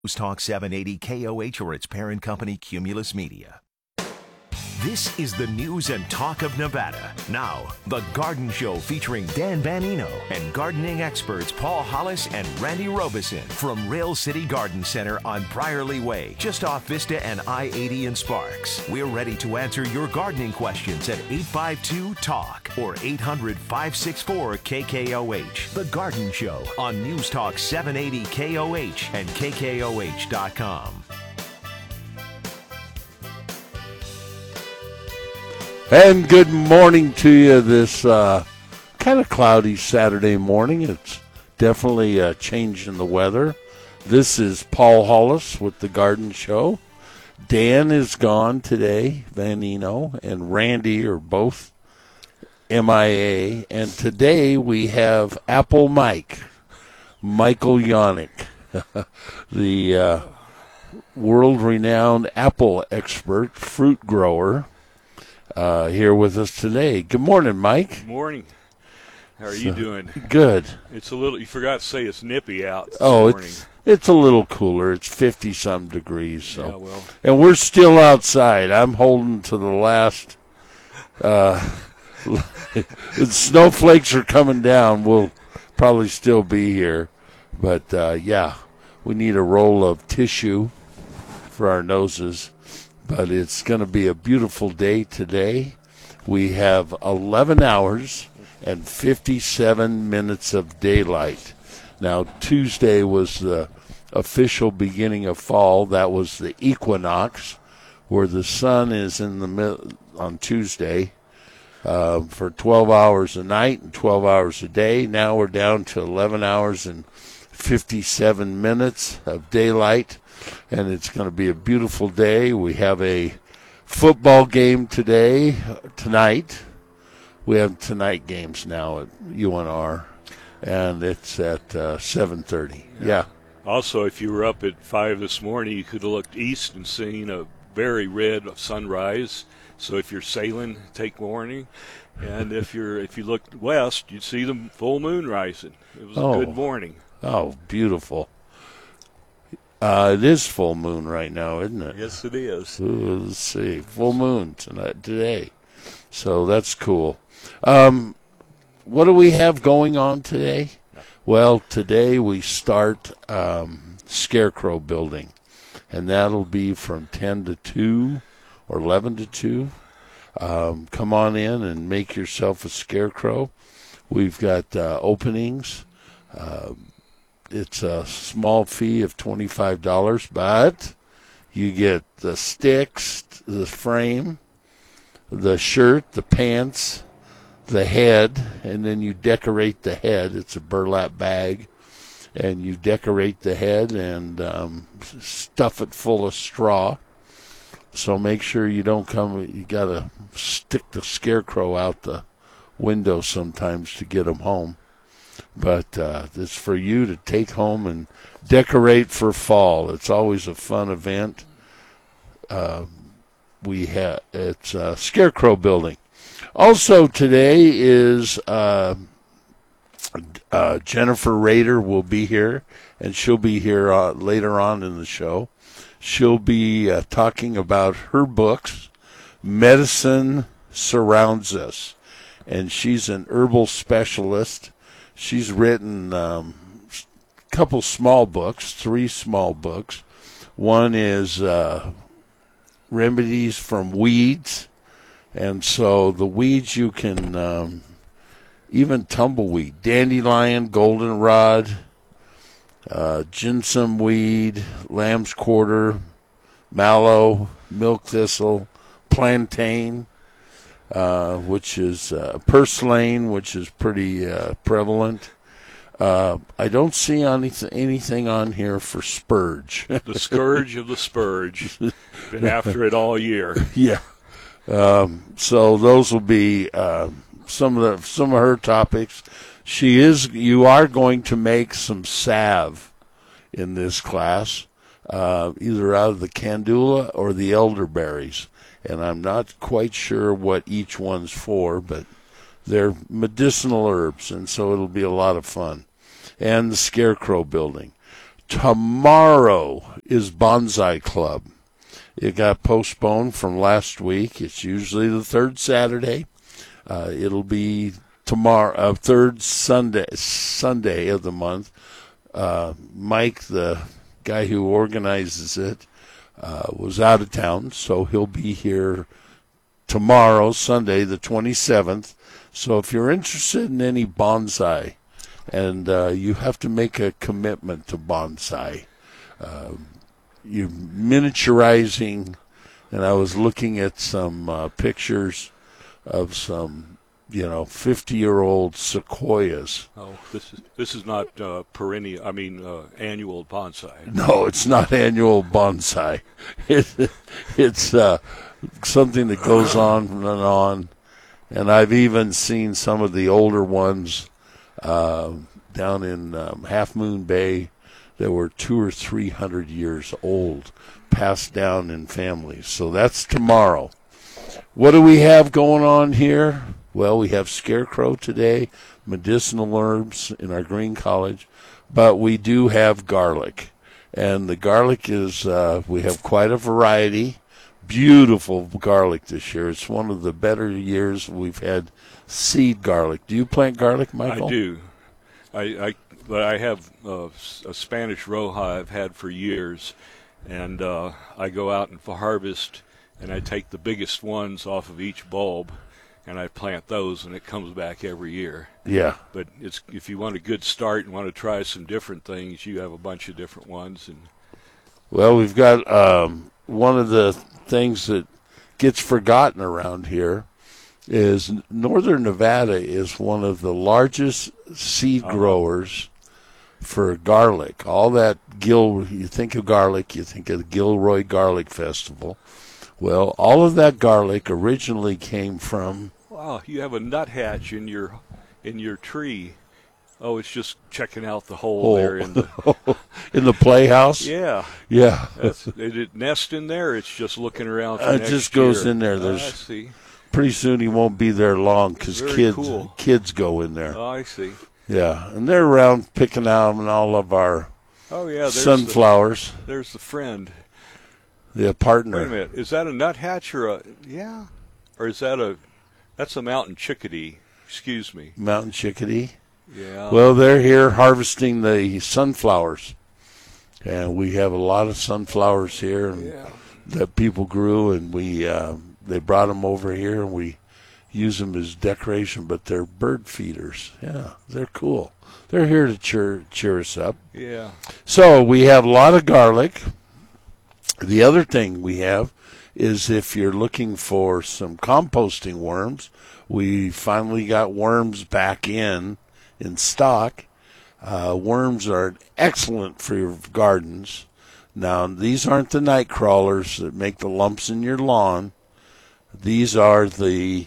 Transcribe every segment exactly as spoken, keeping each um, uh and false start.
News Talk seven eighty K O H or its parent company, Cumulus Media. This is the news and talk of Nevada. Now, The Garden Show featuring Dan Banino and gardening experts Paul Hollis and Randy Robeson from Rail City Garden Center on Briarly Way, just off Vista and I eighty in Sparks. We're ready to answer your gardening questions at eight five two talk or eight hundred, five six four, K K O H. The Garden Show on News Talk seven eighty K O H and K K O H dot com. And good morning to you this uh, kind of cloudy Saturday morning. It's definitely a change in the weather. This is Paul Hollis with The Garden Show. Dan is gone today, Vanino, and Randy are both M I A. And today we have Apple Mike, Michael Yannick, the uh, world-renowned apple expert, fruit grower, Uh, here with us today. Good morning, Mike. Good morning. How are so, you doing? Good. It's a little. You forgot to say it's nippy out this oh, morning. it's it's a little cooler. It's fifty some degrees. So, yeah, well, and we're still outside. I'm holding to the last. Uh, the snowflakes are coming down. We'll probably still be here, but uh, yeah, we need a roll of tissue for our noses. But it's going to be a beautiful day today. We have eleven hours and fifty-seven minutes of daylight. Now, Tuesday was the official beginning of fall. That was the equinox, where the sun is in the mid- on Tuesday uh, for twelve hours a night and twelve hours a day. Now we're down to eleven hours and fifty-seven minutes of daylight. And it's going to be a beautiful day. We have a football game today, tonight. We have tonight games now at U N R, and it's at uh, seven thirty. Yeah. yeah. Also, if you were up at five this morning, you could have looked east and seen a very red sunrise. So if you're sailing, take warning. And if you're if you looked west, you'd see the full moon rising. It was a oh. good morning. Oh, beautiful. Uh, it is full moon right now, isn't it? Yes, it is. Ooh, let's see. Full moon tonight, today. So that's cool. Um, what do we have going on today? Well, today we start um, scarecrow building, and that'll be from ten to two or eleven to two. Um, come on in and make yourself a scarecrow. We've got uh, openings. Uh, It's a small fee of twenty-five dollars, but you get the sticks, the frame, the shirt, the pants, the head, and then you decorate the head. It's a burlap bag, and you decorate the head and um, stuff it full of straw. So make sure you don't come, you got to stick the scarecrow out the window sometimes to get them home. But uh, it's for you to take home and decorate for fall. It's always a fun event. Uh, we have it's uh, scarecrow building. Also today is uh, uh, Jennifer Rader will be here, and she'll be here uh, later on in the show. She'll be uh, talking about her books, Medicine Surrounds Us, and she's an herbal specialist. She's written um, a couple small books, three small books. One is uh, Remedies from Weeds. And so the weeds you can, um, even tumbleweed, dandelion, goldenrod, uh, ginseng weed, lamb's quarter, mallow, milk thistle, plantain, Uh, which is uh, purslane, which is pretty uh, prevalent. Uh, I don't see anything, anything on here for spurge. The scourge of the spurge. Been after it all year. Yeah. Um, so those will be uh, some of the some of her topics. She is. You are going to make some salve in this class, uh, either out of the candula or the elderberries. And I'm not quite sure what each one's for, but they're medicinal herbs, and so it'll be a lot of fun. And the scarecrow building. Tomorrow is Bonsai Club. It got postponed from last week. It's usually the third Saturday. Uh, it'll be tomorrow, uh, third Sunday, Sunday of the month. Uh, Mike, the guy who organizes it, uh, was out of town, so he'll be here tomorrow, Sunday, the twenty-seventh. So if you're interested in any bonsai, and uh, you have to make a commitment to bonsai, uh, you're miniaturizing, and I was looking at some uh, pictures of some, you know, fifty-year-old sequoias. Oh, this is this is not uh, perennial. I mean, uh, annual bonsai. No, it's not annual bonsai. It, it's uh, something that goes on and on. And I've even seen some of the older ones uh, down in um, Half Moon Bay that were two or three hundred years old, passed down in families. So that's tomorrow. What do we have going on here? Well, we have scarecrow today, medicinal herbs in our green college, but we do have garlic. And the garlic is, uh, we have quite a variety. Beautiful garlic this year. It's one of the better years we've had seed garlic. Do you plant garlic, Michael? I do. I, I but I have uh, a Spanish Roja I've had for years, and uh, I go out and harvest, and I take the biggest ones off of each bulb, and I plant those, and it comes back every year. Yeah. But it's if you want a good start and want to try some different things, you have a bunch of different ones. And well, we've got um, one of the things that gets forgotten around here is Northern Nevada is one of the largest seed growers for garlic. All that Gil, you think of garlic, you think of the Gilroy Garlic Festival. Well, all of that garlic originally came from. Wow, you have a nuthatch in your in your tree. Oh, it's just checking out the hole hole. there in the in the playhouse. Yeah, yeah. That's, it, it nest in there. It's just looking around. For uh, it next just goes year. in there. There's. Oh, I see. Pretty soon he won't be there long because kids cool. kids go in there. Oh, I see. Yeah, and they're around picking out on all of our oh yeah there's sunflowers. The, there's the friend. The partner. Wait a minute. Is that a nuthatch or a yeah, or is that a that's a mountain chickadee? Excuse me. Mountain chickadee. Yeah. Well, they're here harvesting the sunflowers, and we have a lot of sunflowers here and yeah. that people grew, and we uh, they brought them over here, and we use them as decoration. But they're bird feeders. Yeah, they're cool. They're here to cheer cheer us up. Yeah. So we have a lot of garlic. The other thing we have is if you're looking for some composting worms, we finally got worms back in in stock. Uh, worms are excellent for your gardens. Now, these aren't the night crawlers that make the lumps in your lawn. These are the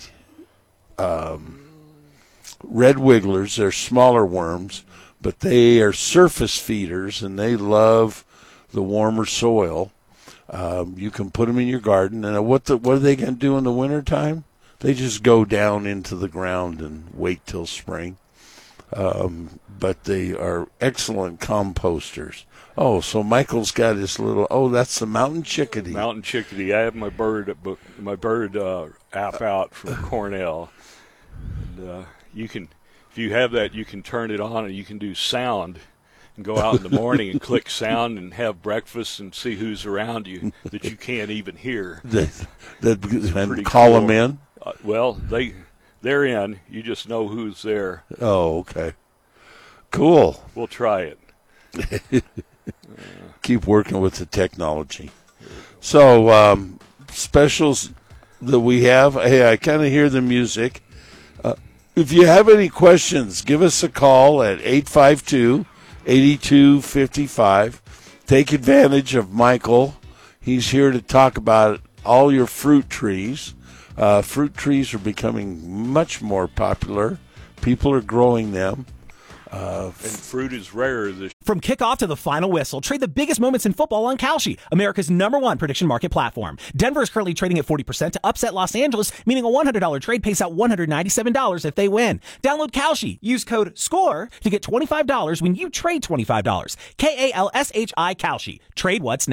um, red wigglers. They're smaller worms, but they are surface feeders, and they love the warmer soil. Um, you can put them in your garden, and what the, what are they going to do in the wintertime? They just go down into the ground and wait till spring. Um, but they are excellent composters. Oh, so Michael's got his little. Oh, that's the mountain chickadee. Mountain chickadee. I have my bird my bird uh, app out from Cornell. And, uh, you can, if you have that, you can turn it on and you can do sound. And go out in the morning and click sound and have breakfast and see who's around you that you can't even hear. That, that and call cool. them in. Uh, well, they they're in. You just know who's there. Oh, okay. Cool. We'll try it. Keep working with the technology. So um, specials that we have. Hey, I kind of hear the music. Uh, if you have any questions, give us a call at eight five two, eight two five five. Take advantage of Michael. He's here to talk about all your fruit trees. Uh, fruit trees are becoming much more popular. People are growing them. Uh, and fruit is rare this. From kickoff to the final whistle, trade the biggest moments in football on Kalshi, America's number one prediction market platform. Denver is currently trading at forty percent to upset Los Angeles, meaning a one hundred dollars trade pays out one hundred ninety-seven dollars if they win. Download Kalshi. Use code SCORE to get twenty-five dollars when you trade twenty-five dollars. K A L S H I Kalshi. Trade what's next.